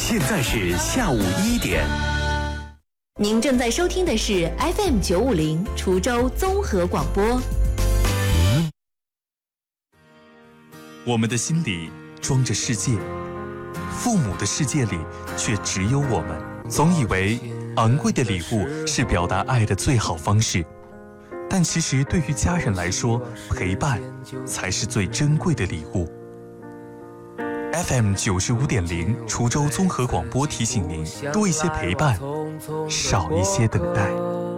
现在是下午1点。 您正在收听的是 FM 950滁州综合广播。 我们的心里装着世界，父母的世界里却只有我们。总以为昂贵的礼物是表达爱的最好方式，但其实对于家人来说，陪伴才是最珍贵的礼物。FM 95.0滁州综合广播提醒您：多一些陪伴，少一些等待。